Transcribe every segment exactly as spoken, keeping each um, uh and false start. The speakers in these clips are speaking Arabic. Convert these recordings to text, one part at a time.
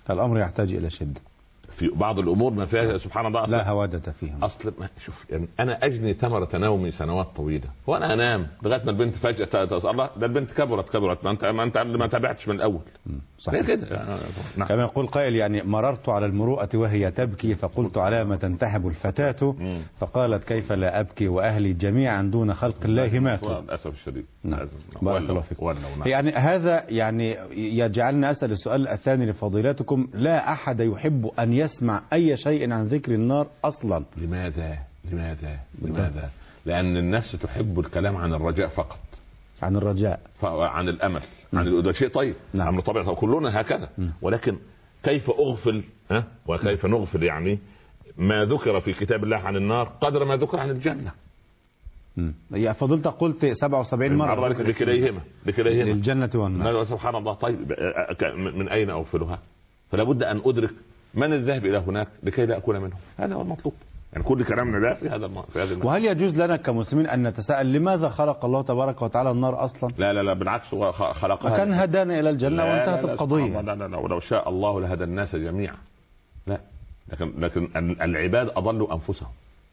الأمر يحتاج إلى شدة في بعض الامور ما فيها سبحان الله لا هوادة فيها. اصل شوف يعني انا اجني ثمره نومي سنوات طويله وانا انام لغايه ما البنت فجاه تسال الله ده البنت كبرت كبرت ما انت ما انت ما تابعتش من الاول. صحيح كده. نعم. كما يقول قائل يعني مررت على المروءة وهي تبكي فقلت على ما تنتحب الفتاة فقالت كيف لا ابكي واهلي جميعا دون خلق الله ماتوا. للاسف الشديد. نعم. بارك الله فيكم. يعني هذا يعني يجعلني اسال السؤال الثاني لفضيلتكم. لا احد يحب ان يسمع اي شيء عن ذكر النار اصلا. لماذا لماذا لماذا لان الناس تحب الكلام عن الرجاء فقط، عن الرجاء، عن الامل، عن ده شيء طيب. نعم. امر طبيعي كلنا هكذا. م. ولكن كيف اغفل ها وكيف نغفل يعني ما ذكر في كتاب الله عن النار قدر ما ذكر عن الجنه. يا فضلت قلت سبعة وسبعين مرة لكليهما لكليهما الجنة والنار. سبحان الله. طيب من اين اغفلها؟ فلا بد ان ادرك من الذهب الى هناك لكي لا اكون منهم. هذا هو المطلوب. يعني كل كلامنا ده في هذا في هذا المعنى. وهل يجوز لنا كمسلمين ان نتساءل لماذا خلق الله تبارك وتعالى النار اصلا؟ لا لا لا بالعكس هو خلقها وكان هدانا الى الجنه وانتهت القضيه. لا لا لا ولو شاء الله لهدى الناس جميعا. لا لكن لكن العباد اضلوا انفسهم.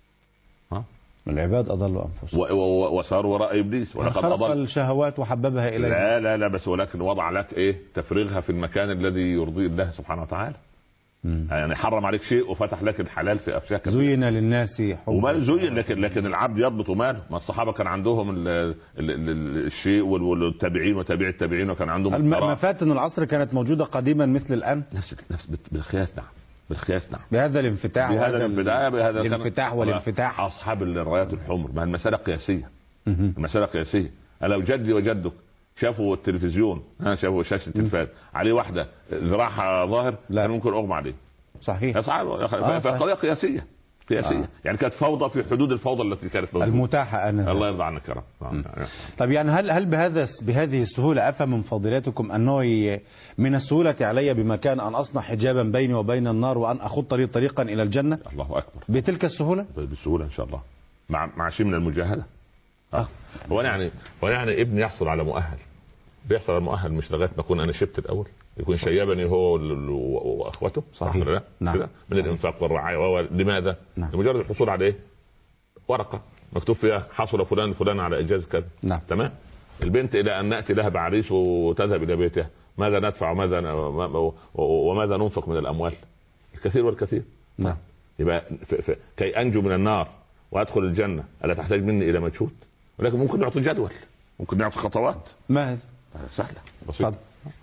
ها العباد اضلوا انفسهم وصاروا وراء ابليس ولقد خلق أضل الشهوات وحببها اليه. لا لا لا بس ولكن وضع لك ايه تفريغها في المكان الذي يرضي الله سبحانه وتعالى. مم. يعني حرم عليك شيء وفتح لك الحلال في افشاك. زين للناس حب وما زين لكن لكن العبد يضبط ماله. ما الصحابه كان عندهم ال ال ال الشيء والتابعين وتابع التابعين وكان عندهم مفاتن العصر كانت موجوده قديما مثل الان. نفس نفس بالقياس. نعم بالقياس. نعم بهذا الانفتاح بهذا الانفتاح بهذا الانفتاح والانفتاح. اصحاب الرايات الحمر. ما المساله قياسيه. المساله قياسيه. لو جدي وجدك شافوا التلفزيون ها شافوا شاشه التلفاز عليه واحده ذراعها ظاهر لا ممكن اغمى عليه. صحيح. فقضيه قياسيه قياسيه. آه. يعني كانت فوضى في حدود الفوضى التي كانت موجوده المتاحه. انا الله يرضى عنك يا رب. طيب يعني هل هل بهذا بهذه السهوله افهم من فضيلتكم انه من السهوله علي بمكان ان اصنع حجابا بيني وبين النار وان اخط لي طريقا الى الجنه؟ الله اكبر. بتلك السهوله؟ بالسهوله ان شاء الله مع مع شيء من المجاهده. اه هو يعني هو يعني ابني يحصل على مؤهل بيحصل على مؤهل مش لغايه ما اكون انا شبت الاول يكون شيبني هو واخوته. صحيح. لا نعم. من صحيح. الانفاق والرعايه وهو لماذا؟ نعم. لمجرد الحصول على ايه؟ ورقه مكتوب فيها حصل فلان فلان على اجازه كذا. نعم. تمام. البنت الى ان ناتي لها بعريس وتذهب الى بيتها ماذا ندفع وماذا وماذا ننفق من الاموال؟ الكثير والكثير. نعم. يبقى كي انجو من النار وادخل الجنه الا تحتاج مني الى مجهود ولكن ممكن نعطي جدول ممكن نعطي خطوات. ما هذا؟ سهله بسيطه.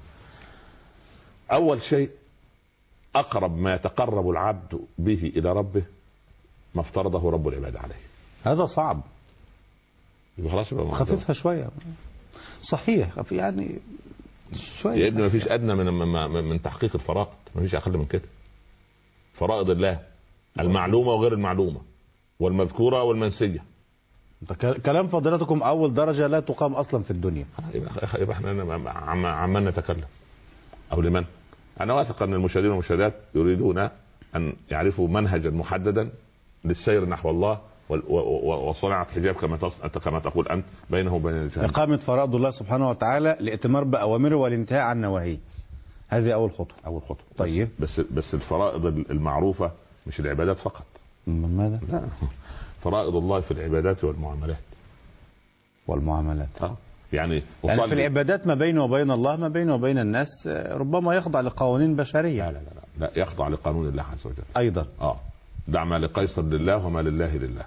اول شيء اقرب ما يتقرب العبد به الى ربه ما افترضه رب العباد عليه. هذا صعب. خلاص خففها شويه. صحيح يعني شويه يا ابني ما فيش ادنى من من, من تحقيق الفرائض. ما فيش اقل من كده. فرائض الله المعلومه وغير المعلومه والمذكوره والمنسيه. كلام فضيلتكم اول درجه لا تقام اصلا في الدنيا. يبقى احنا عمن نتكلم او لمن. انا واثق ان المشاهدين والمشاهدات يريدون ان يعرفوا منهجا محددا للسير نحو الله وصناعه حجاب كما كما تقول انت بينه وبين الجهل. اقامه فرائض الله سبحانه وتعالى لاتمار باوامره والانتهاء عن نواهيه. هذه اول خطوه. اول خطوه. طيب بس بس الفرائض المعروفه مش العبادات فقط. ماذا؟ لا فرائض الله في العبادات والمعاملات. والمعاملات. اه يعني, يعني في العبادات ما بينه وبين الله ما بينه وبين الناس ربما يخضع لقوانين بشريه. لا لا لا لا يخضع لقانون الله عز وجل. ايضا. اه دع ما لقيصر لله وما لله لله.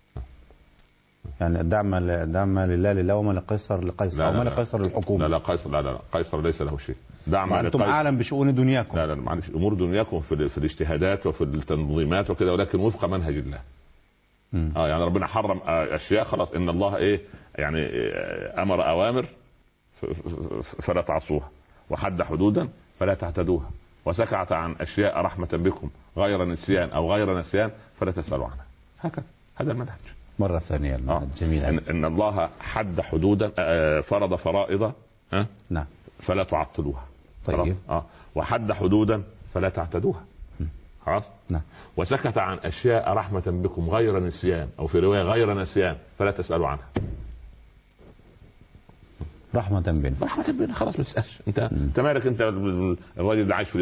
يعني دع ما دع ما لله لله وما لقيصر لقيصر وما لقيصر للحكومه. لا لا قيصر لا لا قيصر ليس له شيء. دع ما انتم اعلم بشؤون دنياكم. لا لا معلش امور دنياكم في, في الاجتهادات وفي التنظيمات وكذا ولكن وفق منهج الله. م. اه يعني ربنا حرم اشياء خلاص ان الله ايه يعني امر اوامر فلا تعصوها وحد حدودا فلا تعتدوها وسكت عن اشياء رحمه بكم غير نسيان او غير نسيان فلا تسالوا عنها. هكذا هذا المنهج. مره ثانيه المنهج. آه. جميل. إن, ان الله حد حدودا فرض فرائض ها نعم فلا تعطلوها. طيب. اه وحد حدودا فلا تعتدوها. خلاص. نعم. وسكت عن اشياء رحمه بكم غير نسيان او في روايه غير نسيان فلا تسالوا عنها. رحمه بنا. رحمه بنا خلاص ما تسالش. انت انت مالك انت الراجل اللي عايش في